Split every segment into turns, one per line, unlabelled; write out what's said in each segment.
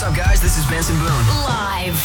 What's up, guys? This is Benson Boone.
Live.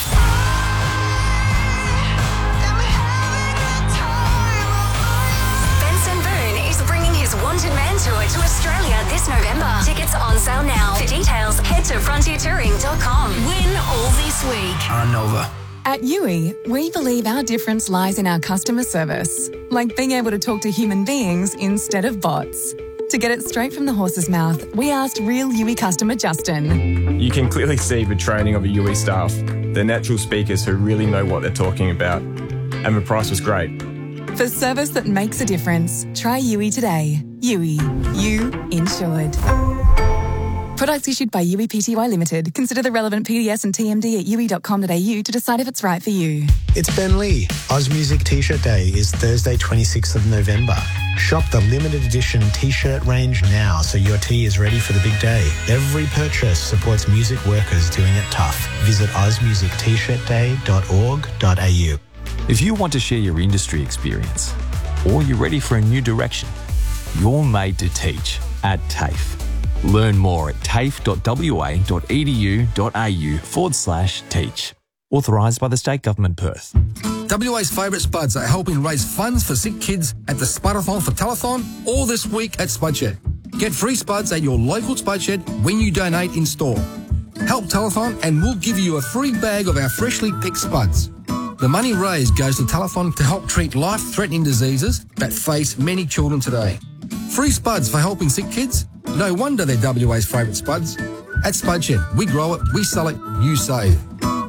Benson Boone is bringing his Wanted Man Tour to Australia this November. Tickets on sale now. For details, head to frontiertouring.com. Win all this week.
On Nova.
At Yui, we believe our difference lies in our customer service, like being able to talk to human beings instead of bots. To get it straight from the horse's mouth, we asked real Yui customer Justin.
You can clearly see the training of a Yui staff. They're natural speakers who really know what they're talking about. And the price was great.
For service that makes a difference, try Yui today. Yui. You insured. Products issued by Yui Pty Limited. Consider the relevant PDS and TMD at yui.com.au to decide if it's right for you.
It's Ben Lee. Oz Music T-shirt Day is Thursday 26th of November. Shop the limited edition T-shirt range now so your tee is ready for the big day. Every purchase supports music workers doing it tough. Visit ozmusictshirtday.org.au.
If you want to share your industry experience or you're ready for a new direction, you're made to teach at TAFE. Learn more at tafe.wa.edu.au/teach. Authorised by the State Government, Perth.
WA's favourite spuds are helping raise funds for sick kids at the Spudathon for Telethon all this week at Spudshed. Get free spuds at your local Spudshed when you donate in store. Help Telethon and we'll give you a free bag of our freshly picked spuds. The money raised goes to Telethon to help treat life-threatening diseases that face many children today. Free spuds for helping sick kids? No wonder they're WA's favourite spuds. At Spudshed, we grow it, we sell it, you save.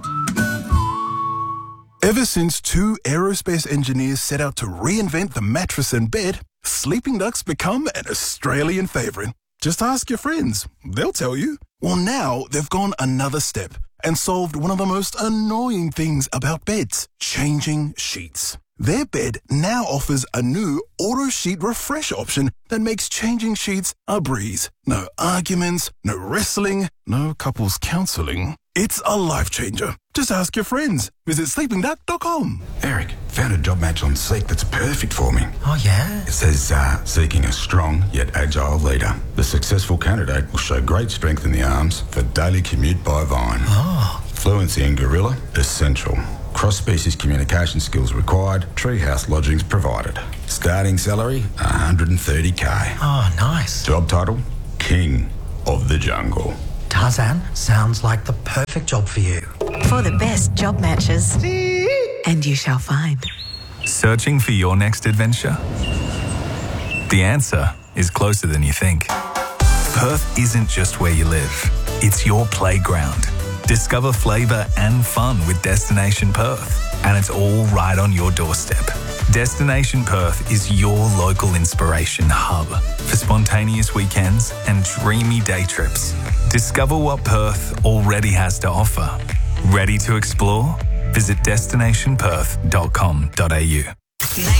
Ever since two aerospace engineers set out to reinvent the mattress and bed, Sleeping Duck's become an Australian favourite. Just ask your friends. They'll tell you. Well, now they've gone another step and solved one of the most annoying things about beds, changing sheets. Their bed now offers a new auto sheet refresh option that makes changing sheets a breeze. No arguments, no wrestling, no couples counselling. It's a life changer. Just ask your friends. Visit sleepingduck.com.
Eric, found a job match on Seek that's perfect for me.
Oh, yeah?
It says, seeking a strong yet agile leader. The successful candidate will show great strength in the arms for daily commute by Vine.
Oh.
Fluency in Gorilla, essential. Cross-species communication skills required. Treehouse lodgings provided. Starting salary, $130K.
Oh, nice.
Job title, King of the Jungle.
Tarzan, sounds like the perfect job for you.
For the best job matches. And you shall find.
Searching for your next adventure? The answer is closer than you think. Perth isn't just where you live, it's your playground. Discover flavour and fun with Destination Perth, and it's all right on your doorstep. Destination Perth is your local inspiration hub for spontaneous weekends and dreamy day trips. Discover what Perth already has to offer. Ready to explore? Visit destinationperth.com.au.